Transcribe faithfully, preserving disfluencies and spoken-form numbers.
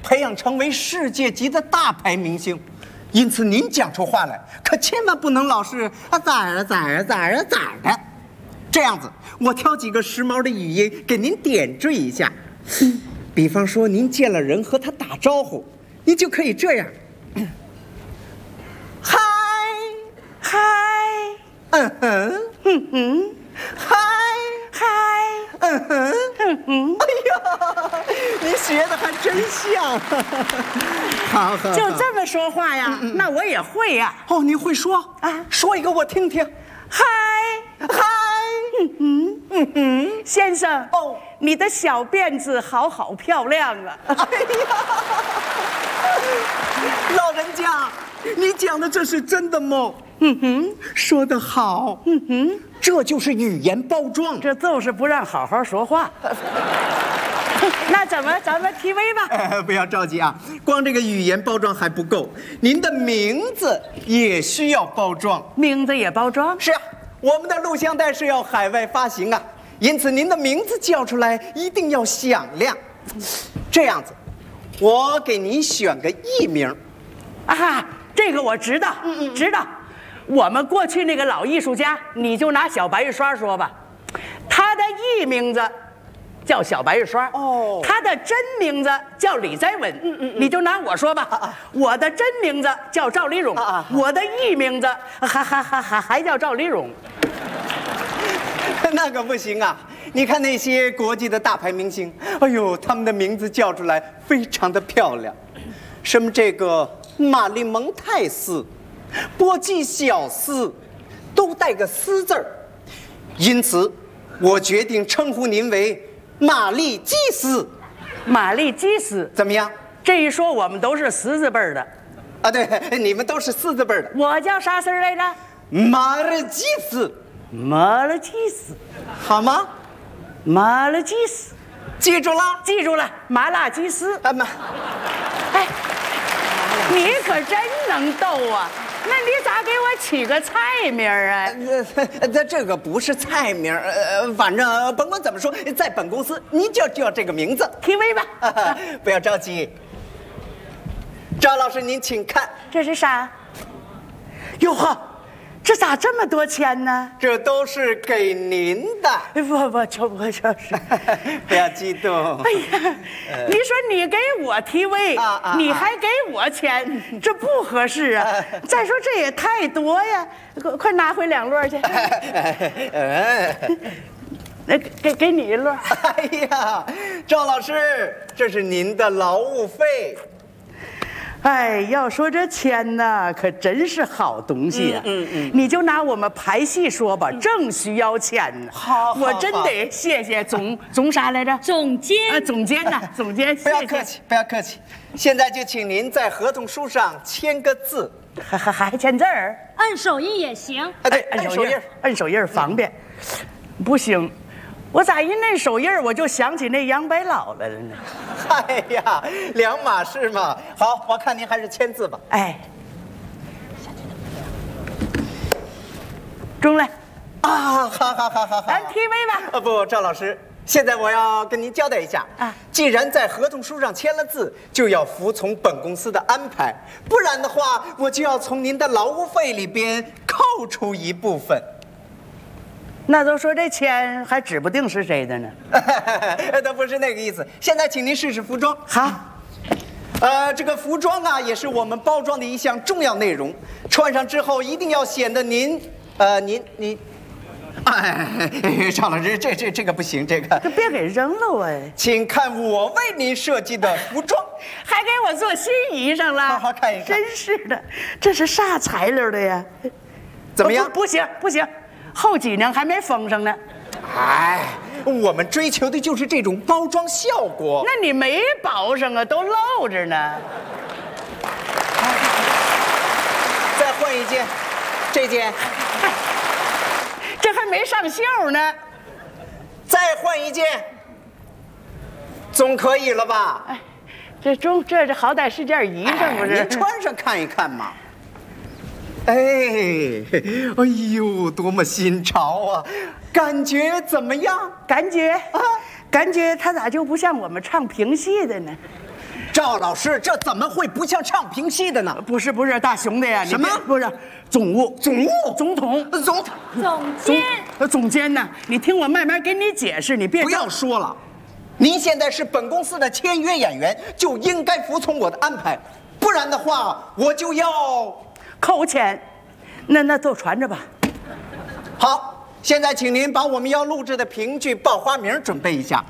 培养成为世界级的大牌明星。因此，您讲出话来可千万不能老是啊咋儿咋儿咋儿咋儿的。这样子，我挑几个时髦的语音给您点缀一下。比方说，您见了人和他打招呼，您就可以这样：嗨嗨， 嗯哼， 哼哼， 嗨嗨， 嗯哼， 哼哼。 哎呀，你学的还真像。好好， 就这么说话呀？嗯嗯那我也会呀。 哦，你会说啊？ 说一个我听听。 嗨嗨， 嗯哼嗯哼， 先生哦， 你的小辫子好好漂亮啊！ 哎呀，老人家，你讲的这是真的吗？ 嗯哼， 说得好。 嗯哼， 这就是语言包装。 这就是不让好好说话。那怎么咱们提问吧？ 哎，不要着急啊，光这个语言包装还不够，您的名字也需要包装。 名字也包装？ 是啊，我们的录像带是要海外发行啊，因此您的名字叫出来一定要响亮。这样子，我给您选个艺名。 啊，这个我知道，嗯嗯，知道。我们过去那个老艺术家，你就拿小白玉刷说吧，他的艺名字叫小白玉刷， 哦， 他的真名字叫李在文，嗯嗯，你就拿我说吧，啊啊，我的真名字叫赵丽蓉，啊啊，我的艺名字还还还还还叫赵丽蓉。 那可不行啊！你看那些国际的大牌明星，哎呦，他们的名字叫出来非常的漂亮，什么这个玛丽蒙泰斯、波基小斯，都带个斯字儿，因此，我决定称呼您为玛丽基斯。 玛丽基斯怎么样？ 这一说，我们都是十字辈儿的。 啊，对，你们都是四字辈儿的。 我叫啥字来着？ 马尔基斯。 马尔基斯， 好吗？ 马尔基斯， 记住了， 记住了，麻辣鸡丝。 啊妈， 哎，你可真能逗啊！那你咋给我起个菜名啊？ 呃，这这个不是菜名，呃，反正甭管怎么说，在本公司你就叫这个名字。 提问吧， 啊，不要着急。赵老师，您请看， 这是啥？哟呵，这咋这么多钱呢？ 这都是给您的。 不不，就不就是。 不要激动。 哎呀，呃、你说你给我提问，啊啊、你还给我钱，这不合适啊！啊再说这也太多呀，快快拿回两摞去。那给给你一摞。 哎呀，赵老师，这是您的劳务费。 哎，要说这钱呢，可真是好东西啊！嗯 嗯, 嗯，你就拿我们排戏说吧，嗯、正需要钱呢。 好， 我真得谢谢总总啥来着？ 总监啊，总监呐，总监， 不要客气，不要客气。现在就请您在合同书上签个字， 还还还签字儿， 按手印也行。 啊，对，按手印， 按手印方便。不行。我咋一摁手印儿，我就想起那杨白劳来了呢？ 哎呀，两码事嘛。好，我看您还是签字吧。 哎，中来啊！好好好好好， 咱提问吧。 啊不，赵老师，现在我要跟您交代一下啊，既然在合同书上签了字，就要服从本公司的安排，不然的话，我就要从您的劳务费里边扣除一部分。 那都说这钱还指不定是谁的呢， 都不是那个意思。现在请您试试服装。 好， 呃，这个服装啊，也是我们包装的一项重要内容。穿上之后，一定要显得您，呃，您您，哎，赵老师，这这这个不行，这个。 这别给扔了哎！ 请看我为您设计的服装， 还给我做新衣裳了。 好好看一看。 真是的，这是啥材料的呀？ 怎么样？ 不, 不行不行。后脊梁还没封上呢， 哎，我们追求的就是这种包装效果。 那你没包上啊，都露着呢。 再换一件，这件， 这还没上袖呢。 再换一件，总可以了吧？ 哎，这中这这好歹是件衣裳不是？ 您穿上看一看嘛。哎，哎呦，多么新潮啊！感觉怎么样？ 感觉啊，感觉他咋就不像我们唱评戏的呢？ 赵老师，这怎么会不像唱评戏的呢？ 不是不是，大熊的呀！ 什么？ 不是总务， 总务， 总统， 总总监， 总总监呢？你听我慢慢给你解释，你别不要说了。您现在是本公司的签约演员，就应该服从我的安排，不然的话，我就要扣钱。那那就传着吧。 好，现在请您把我们要录制的评剧报花名准备一下。